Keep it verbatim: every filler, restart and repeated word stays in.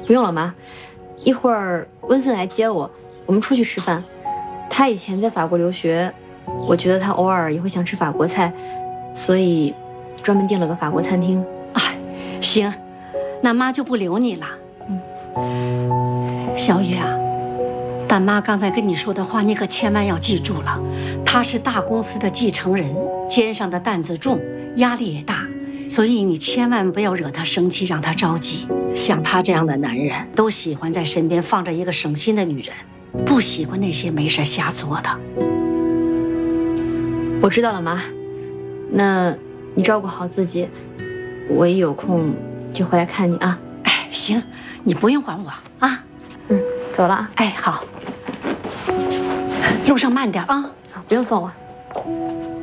不用了，妈。一会儿温森来接我，我们出去吃饭。他以前在法国留学，我觉得他偶尔也会想吃法国菜，所以专门订了个法国餐厅。 哎，行，那妈就不留你了。嗯，小雨啊，大妈刚才跟你说的话，你可千万要记住了。他是大公司的继承人，肩上的担子重，压力也大。所以你千万不要惹他生气，让他着急。像他这样的男人，都喜欢在身边放着一个省心的女人，不喜欢那些没事瞎作的。 我知道了，妈。那你照顾好自己，我一有空就回来看你啊。 哎，行，你不用管我啊。 嗯，走了啊。 哎，好。路上慢点啊。 不用送我。